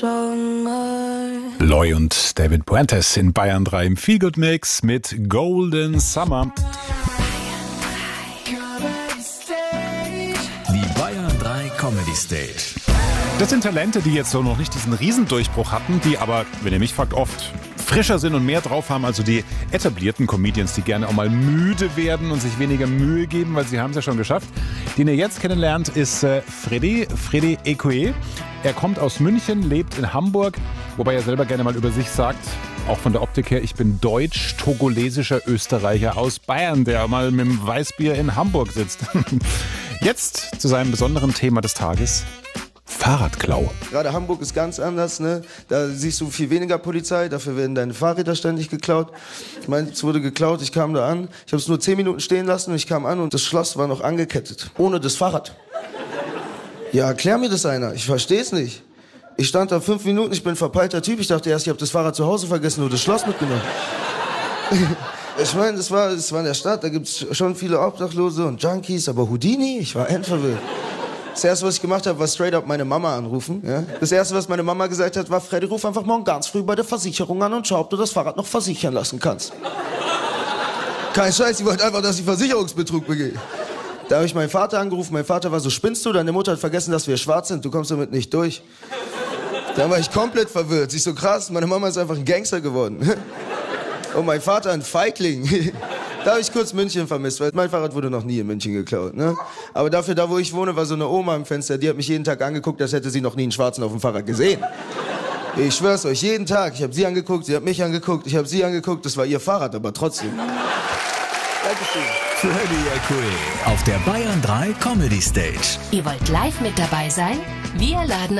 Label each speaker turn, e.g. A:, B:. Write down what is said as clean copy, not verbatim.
A: Loy und David Puentes in Bayern 3 im Feel Good Mix mit Golden Summer.
B: Die Bayern 3 Comedy Stage.
A: Das sind Talente, die jetzt so noch nicht diesen Riesendurchbruch hatten, die aber, wenn ihr mich fragt, oft frischer sind und mehr drauf haben, also die etablierten Comedians, die gerne auch mal müde werden und sich weniger Mühe geben, weil sie haben es ja schon geschafft. Den ihr jetzt kennenlernt, ist Freddy Ekué. Er kommt aus München, lebt in Hamburg, wobei er selber gerne mal über sich sagt, auch von der Optik her, ich bin deutsch-togolesischer Österreicher aus Bayern, der mal mit dem Weißbier in Hamburg sitzt. Jetzt zu seinem besonderen Thema des Tages. Fahrradklau.
C: Gerade Hamburg ist ganz anders, ne? Da siehst du viel weniger Polizei, dafür werden deine Fahrräder ständig geklaut. Ich meine, es wurde geklaut, ich kam da an, ich habe es nur 10 Minuten stehen lassen und ich kam an und das Schloss war noch angekettet, ohne das Fahrrad. Ja, erklär mir das einer, ich verstehe es nicht. Ich stand da 5 Minuten, ich bin ein verpeilter Typ, ich dachte erst, ich habe das Fahrrad zu Hause vergessen, nur das Schloss mitgenommen. Ich meine, das war in der Stadt, da gibt's schon viele Obdachlose und Junkies, aber Houdini, ich war endverwirrt. Das erste, was ich gemacht habe, war straight up meine Mama anrufen. Ja? Das erste, was meine Mama gesagt hat, war, Freddy, ruf einfach morgen ganz früh bei der Versicherung an und schau, ob du das Fahrrad noch versichern lassen kannst. Kein Scheiß, sie wollte einfach, dass ich Versicherungsbetrug begehe. Da habe ich meinen Vater angerufen, mein Vater war so, spinnst du? Deine Mutter hat vergessen, dass wir schwarz sind, du kommst damit nicht durch. Da war ich komplett verwirrt. Sie ist so krass, meine Mama ist einfach ein Gangster geworden. Und mein Vater ein Feigling. Da habe ich kurz München vermisst, weil mein Fahrrad wurde noch nie in München geklaut. Ne? Aber dafür, da wo ich wohne, war so eine Oma am Fenster, die hat mich jeden Tag angeguckt, als hätte sie noch nie einen Schwarzen auf dem Fahrrad gesehen. Ich schwör's euch, jeden Tag. Ich habe sie angeguckt, sie hat mich angeguckt, ich habe sie angeguckt. Das war ihr Fahrrad, aber trotzdem. Dankeschön.
B: Freddy Ekué auf der Bayern 3 Comedy Stage.
D: Ihr wollt live mit dabei sein? Wir laden